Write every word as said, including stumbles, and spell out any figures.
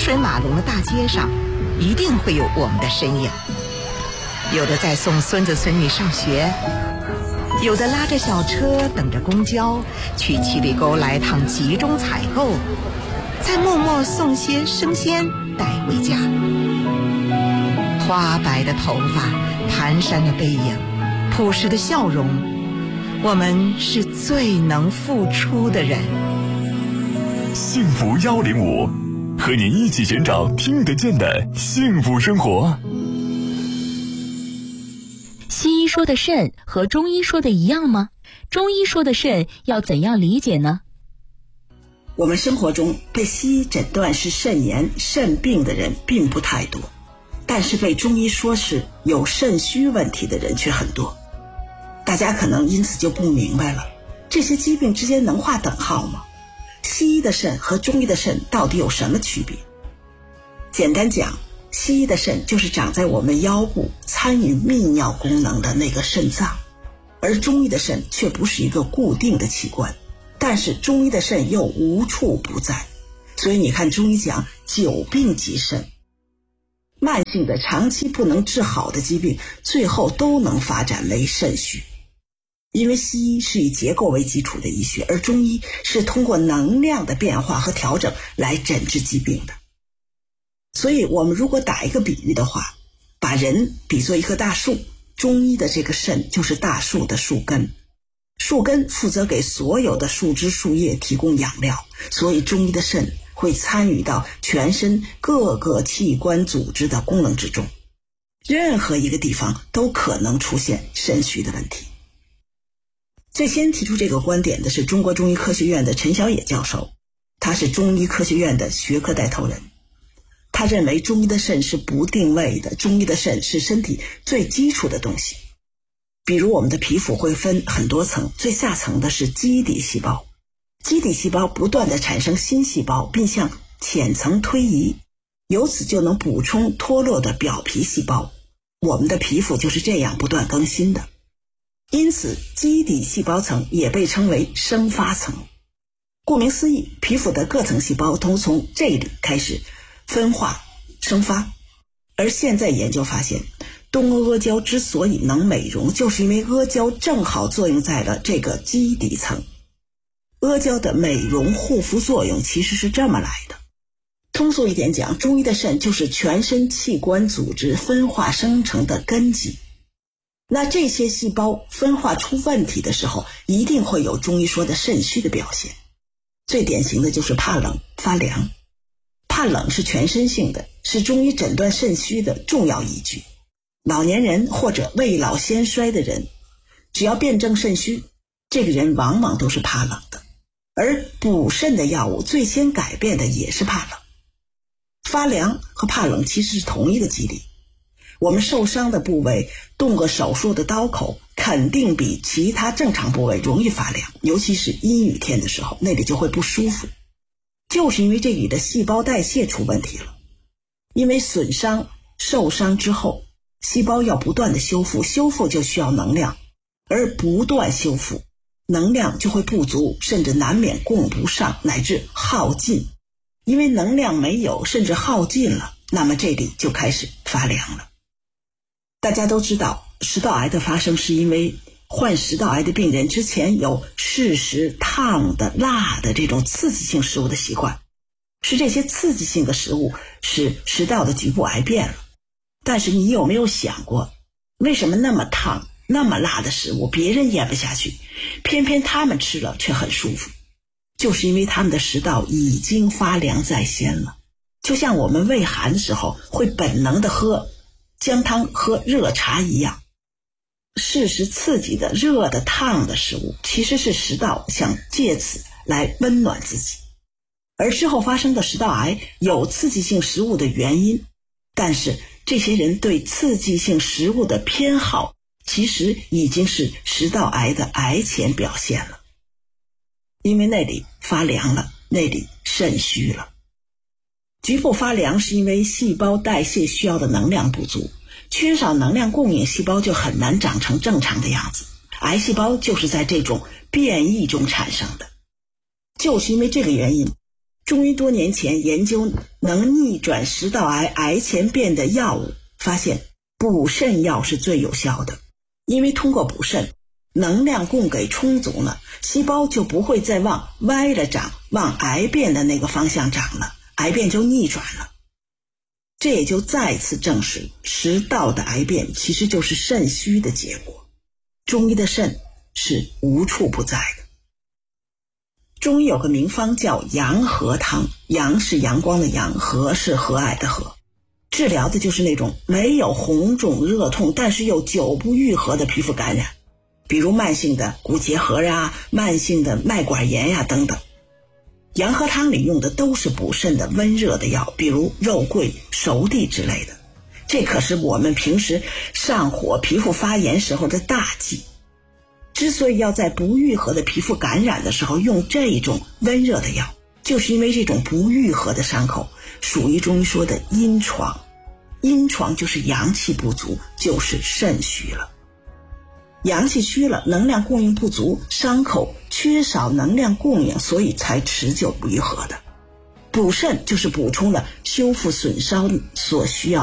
水马龙的大街上，一定会有我们的身影。有的在送孙子孙女上学，有的拉着小车等着公交去七里沟来趟集中采购，再默默送些生鲜带回家。花白的头发，蹒跚的背影，朴实的笑容，我们是最能付出的人。 幸福一零五，和您一起寻找听得见的幸福生活。 西医说的肾和中医说的一样吗？中医说的肾要怎样理解呢？ 我们生活中被西医诊断是肾炎、肾病的人并不太多，但是被中医说是有肾虚问题的人却很多。大家可能因此就不明白了，这些疾病之间能划等号吗？西医的肾和中医的肾到底有什么区别？简单讲，西医的肾就是长在我们腰部参与泌尿功能的那个肾脏，而中医的肾却不是一个固定的器官，但是中医的肾又无处不在。所以你看中医讲久病及肾，慢性的长期不能治好的疾病最后都能发展为肾虚。因为西医是以结构为基础的医学，而中医是通过能量的变化和调整来诊治疾病的。所以我们如果打一个比喻的话，把人比作一棵大树，中医的这个肾就是大树的树根，树根负责给所有的树枝树叶提供养料，所以中医的肾会参与到全身各个器官组织的功能之中，任何一个地方都可能出现肾虚的问题。最先提出这个观点的是中国中医科学院的陈小野教授，他是中医科学院的学科带头人。他认为中医的肾是不定位的，中医的肾是身体最基础的东西。比如我们的皮肤会分很多层，最下层的是基底细胞，基底细胞不断地产生新细胞，并向浅层推移，由此就能补充脱落的表皮细胞。我们的皮肤就是这样不断更新的。因此基底细胞层也被称为生发层。顾名思义，皮肤的各层细胞都从这里开始分化生发。而现在研究发现，东阿阿胶之所以能美容，就是因为阿胶正好作用在了这个基底层。阿胶的美容护肤作用其实是这么来的。通俗一点讲，中医的肾就是全身器官组织分化生成的根基。那这些细胞分化出问题的时候，一定会有中医说的肾虚的表现。最典型的就是怕冷、发凉。怕冷是全身性的，是中医诊断肾虚的重要依据。老年人或者未老先衰的人，只要辨证肾虚，这个人往往都是怕冷的。而补肾的药物最先改变的也是怕冷。发凉和怕冷其实是同一个机理。我们受伤的部位动个手术的刀口，肯定比其他正常部位容易发凉，尤其是阴雨天的时候，那里就会不舒服。就是因为这里的细胞代谢出问题了。因为损伤受伤之后，细胞要不断的修复，修复就需要能量，而不断修复，能量就会不足，甚至难免供不上，乃至耗尽。因为能量没有，甚至耗尽了，那么这里就开始发凉了。大家都知道，食道癌的发生是因为患食道癌的病人之前有嗜食烫的、辣的这种刺激性食物的习惯，是这些刺激性的食物使食道的局部癌变了。但是你有没有想过，为什么那么烫、那么辣的食物别人咽不下去，偏偏他们吃了却很舒服？就是因为他们的食道已经发凉在先了。就像我们胃寒的时候会本能的喝姜汤、喝热茶一样，适时刺激的热的烫的食物其实是食道想借此来温暖自己。而之后发生的食道癌有刺激性食物的原因，但是这些人对刺激性食物的偏好其实已经是食道癌的癌前表现了。因为那里发凉了，那里肾虚了。局部发凉是因为细胞代谢需要的能量不足，缺少能量供应，细胞就很难长成正常的样子。癌细胞就是在这种变异中产生的。就是因为这个原因， 中医多年前研究能逆转食道癌癌前变的药物，发现补肾药是最有效的。因为通过补肾，能量供给充足了，细胞就不会再往歪了长，往癌变的那个方向长了，癌变就逆转了。这也就再次证实，食道的癌变其实就是肾虚的结果。中医的肾是无处不在的。中医有个名方叫阳和汤，阳是阳光的阳，和是和蔼的和，治疗的就是那种没有红肿热痛但是又久不愈合的皮肤感染，比如慢性的骨结核啊，慢性的脉管炎呀、啊、等等。阳和汤里用的都是补肾的温热的药，比如肉桂、熟地之类的，这可是我们平时上火皮肤发炎时候的大忌。之所以要在不愈合的皮肤感染的时候用这种温热的药，就是因为这种不愈合的伤口属于中医说的阴疮，阴疮就是阳气不足，就是肾虚了。阳气虚了，能量供应不足，伤口缺少能量供应，所以才持久不愈合的。补肾就是补充了修复损伤所需要